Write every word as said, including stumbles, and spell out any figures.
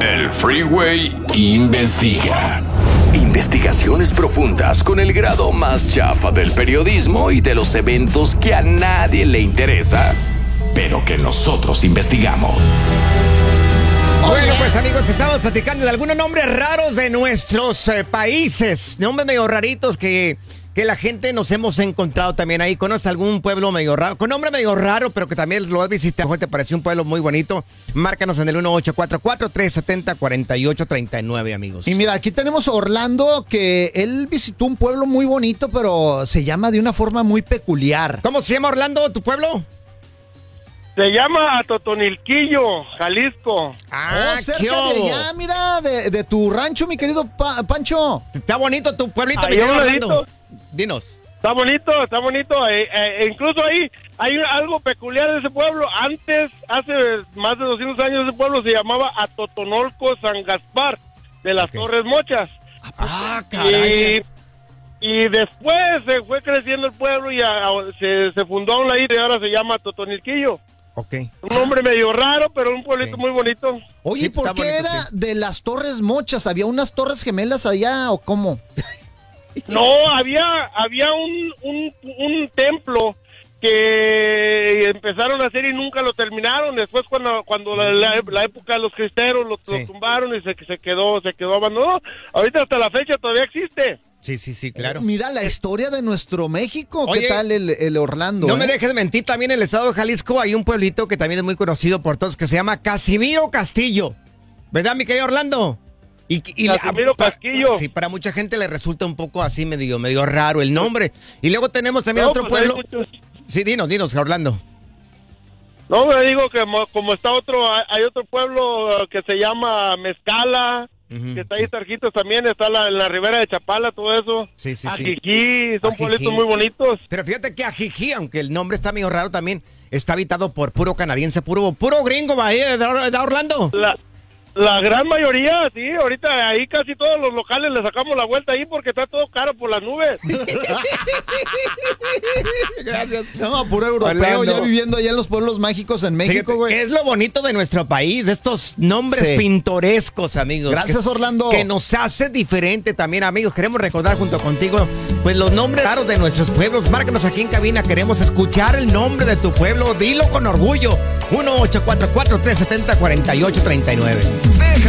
El Freeway investiga. Investigaciones profundas con el grado más chafa del periodismo y de los eventos que a nadie le interesa, pero que nosotros investigamos. Bueno, pues amigos, estamos platicando de algunos nombres raros de nuestros eh, países. Nombres medio raritos que, que la gente nos hemos encontrado también ahí. ¿Conoces algún pueblo medio raro? Con nombre medio raro, pero que también lo has visitado. ¿Te pareció un pueblo muy bonito? Márcanos en el uno ocho cuatro cuatro, tres siete cero, cuatro ocho tres nueve, amigos. Y mira, aquí tenemos a Orlando, que él visitó un pueblo muy bonito, pero se llama de una forma muy peculiar. ¿Cómo se llama, Orlando, tu pueblo? Se llama Totonilquillo, Jalisco. Ah, oh, cerca qué de obo. allá, mira, de, de tu rancho, mi querido pa- Pancho. Está bonito tu pueblito, Ahí mi querido a un Orlando. ladito. Dinos. Está bonito, está bonito. Eh, eh, incluso ahí hay algo peculiar de ese pueblo. Antes, hace más de doscientos años, ese pueblo se llamaba Atotonolco San Gaspar, de las Okay. Torres Mochas. Ah, caray. Y, y después se fue creciendo el pueblo y a, a, se, se fundó a un ladito y ahora se llama Totonilquillo. Ok. Un nombre medio raro, pero un pueblito Sí. muy bonito. Oye, Sí, ¿por está qué bonito, era sí. de las Torres Mochas? ¿Había unas torres gemelas allá o cómo? No, había había un, un, un templo que empezaron a hacer y nunca lo terminaron. Después cuando cuando la, la, la época de los cristeros lo, Sí. lo tumbaron y se, se quedó se quedó abandonado. Ahorita hasta la fecha todavía existe. Sí, sí, sí, claro. Mira la historia de nuestro México. Oye, ¿Qué tal el, el Orlando? No eh? me dejes mentir, también en el estado de Jalisco hay un pueblito que también es muy conocido por todos, que se llama Casimiro Castillo. ¿Verdad, mi querido Orlando? Y, y Casimiro pa- Castillo. Sí, para mucha gente le resulta un poco así medio, medio raro el nombre. Y luego tenemos también No, otro pues hay pueblo. muchos. Sí, dinos, dinos, Orlando. No, me digo que como, como está otro, hay, hay otro pueblo uh, que se llama Mezcala, Ujú, que está ahí sí. cerquitos también, está la, en la ribera de Chapala, todo eso. Sí, sí, sí. Ajijí, son Ajijí. pueblitos muy bonitos. Pero fíjate que Ajijí, aunque el nombre está medio raro también, está habitado por puro canadiense, puro, puro gringo, ahí de, de Orlando. La, la gran mayoría, sí, ahorita ahí casi todos los locales le sacamos la vuelta ahí porque está todo caro por las nubes. Gracias. No, puro europeo, Orlando. ya viviendo allá en los pueblos mágicos en México, Fíjate, güey. es lo bonito de nuestro país, de estos nombres Sí. pintorescos, amigos. Gracias, que, Orlando. Que nos hace diferente también, amigos. Queremos recordar junto contigo, pues, los nombres raros de nuestros pueblos. Márcanos aquí en cabina, queremos escuchar el nombre de tu pueblo. Dilo con orgullo. uno ocho cuatro cuatro, tres siete cero, cuatro ocho tres nueve.